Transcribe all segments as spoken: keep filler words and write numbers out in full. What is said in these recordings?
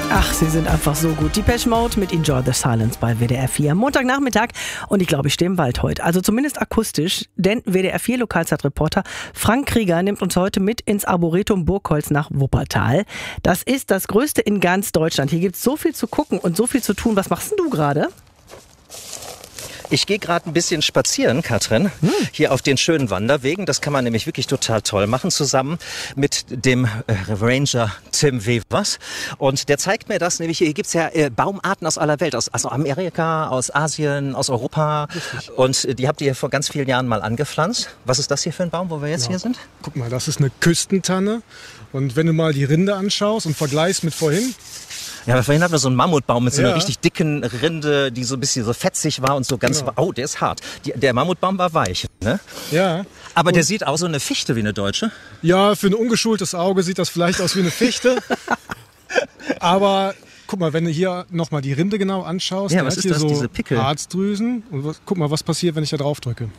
Ach, sie sind einfach so gut. Depeche Mode mit Enjoy the Silence bei W D R vier. Montagnachmittag und ich glaube, ich stehe im Wald heute. Also zumindest akustisch, denn W D R vier Lokalzeitreporter Frank Krieger nimmt uns heute mit ins Arboretum Burgholz nach Wuppertal. Das ist das größte in ganz Deutschland. Hier gibt es so viel zu gucken und so viel zu tun. Was machst denn du gerade? Ich gehe gerade ein bisschen spazieren, Katrin, hm. hier auf den schönen Wanderwegen. Das kann man nämlich wirklich total toll machen, zusammen mit dem äh, Ranger Tim Wevers. Und der zeigt mir das, nämlich hier gibt's ja äh, Baumarten aus aller Welt, aus, aus Amerika, aus Asien, aus Europa. Richtig. Und äh, die habt ihr vor ganz vielen Jahren mal angepflanzt. Was ist das hier für ein Baum, wo wir jetzt ja. hier sind? Guck mal, das ist eine Küstentanne. Und wenn du mal die Rinde anschaust und vergleichst mit vorhin... Ja, aber vorhin hatten wir so einen Mammutbaum mit so einer Ja. richtig dicken Rinde, die so ein bisschen so fetzig war und so ganz... Genau. Oh, der ist hart. Die, der Mammutbaum war weich, ne? Ja. Aber und der sieht aus so eine Fichte wie eine deutsche. Ja, für ein ungeschultes Auge sieht das vielleicht aus wie eine Fichte. Aber guck mal, wenn du hier nochmal die Rinde genau anschaust, Ja, der was hat ist hier das, so diese Pickel? Harzdrüsen. Und was, guck mal, was passiert, wenn ich da drauf drücke.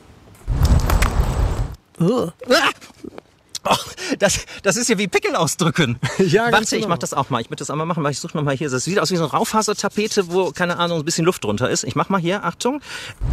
Oh. Oh, das, das ist ja wie Pickel ausdrücken. Ja, ganz Warte, ich genau. mach das auch mal. Ich möchte das auch mal machen, weil ich suche noch mal hier. Das sieht aus wie so eine Raufasertapete, wo, keine Ahnung, ein bisschen Luft drunter ist. Ich mach mal hier, Achtung.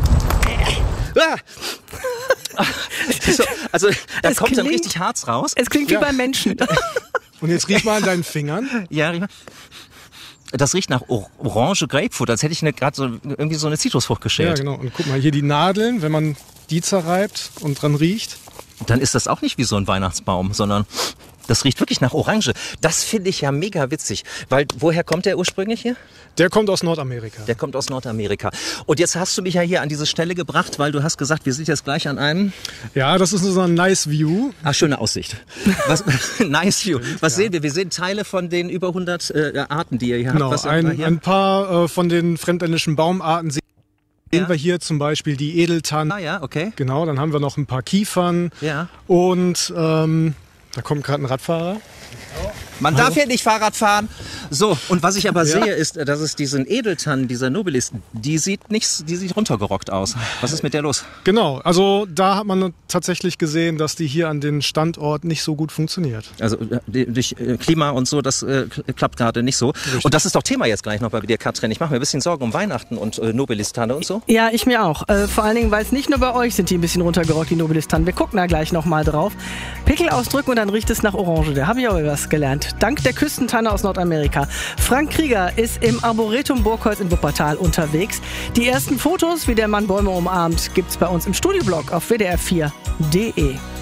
Ah. So, also da Es kommt dann klingt- richtig Harz raus. Es klingt Ja. wie beim Menschen. Und jetzt riech mal an deinen Fingern. Ja, riech mal. Das riecht nach Or- Orange Grapefruit, als hätte ich gerade so, irgendwie so eine Zitrusfrucht Ja, geschält. genau. Und guck mal, hier die Nadeln, wenn man die zerreibt und dran riecht. Dann ist das auch nicht wie so ein Weihnachtsbaum, sondern das riecht wirklich nach Orange. Das finde ich ja mega witzig. Weil, woher kommt der ursprünglich hier? Der kommt aus Nordamerika. Der kommt aus Nordamerika. Und jetzt hast du mich ja hier an diese Stelle gebracht, weil du hast gesagt, wir sind jetzt gleich an einem... Ja, das ist so ein nice View. Ah, schöne Aussicht. Was, nice view. Was ja. sehen wir? Wir sehen Teile von den über hundert äh, Arten, die ihr hier Genau, habt. Was haben wir ein, hier? ein paar äh, von den fremdländischen Baumarten sehen Ja. wir hier zum Beispiel die Edeltanne. Ah ja, okay. Genau, dann haben wir noch ein paar Kiefern. Ja. Und ähm, da kommt gerade ein Radfahrer. Man darf hier nicht Fahrrad fahren. So, und was ich aber Ja. sehe, ist, dass es diesen Edeltannen, dieser Nobilis, die sieht nicht, die sieht runtergerockt aus. Was ist mit der los? Genau, also da hat man tatsächlich gesehen, dass die hier an den Standort nicht so gut funktioniert. Also äh, die- durch äh, Klima und so, das äh, kl- klappt gerade nicht so. Und das ist doch Thema jetzt gleich noch bei dir, Katrin. Ich mache mir ein bisschen Sorgen um Weihnachten und äh, Nobilis-Tanne und so. Ja, ich mir auch. Äh, vor allen Dingen, weil es nicht nur bei euch sind, die ein bisschen runtergerockt, die Nobilis-Tannen. Wir gucken da gleich nochmal drauf. Pickel ausdrücken und dann riecht es nach Orange. Da habe ich auch was gelernt. Dank der Küstentanne aus Nordamerika. Frank Krieger ist im Arboretum Burgholz in Wuppertal unterwegs. Die ersten Fotos, wie der Mann Bäume umarmt, gibt's bei uns im Studioblog auf w d r vier punkt d e.